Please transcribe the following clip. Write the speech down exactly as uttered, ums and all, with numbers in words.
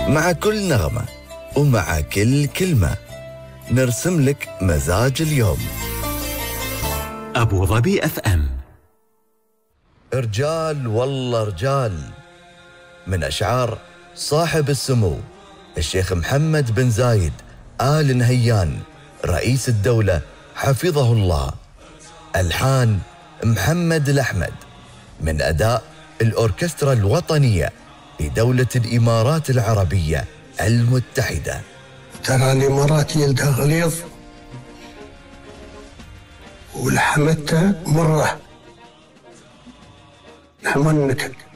مع كل نغمة ومع كل كلمة نرسم لك مزاج اليوم. أبو ظبي أف أم. رجال والله رجال، من أشعار صاحب السمو الشيخ محمد بن زايد آل نهيان رئيس الدولة حفظه الله. ألحان محمد الأحمد، من أداء الأوركسترا الوطنية لدولة الإمارات العربية المتحدة. ترى الإمارات يلدها غليظ ولحمتها مرة، لحم النكد.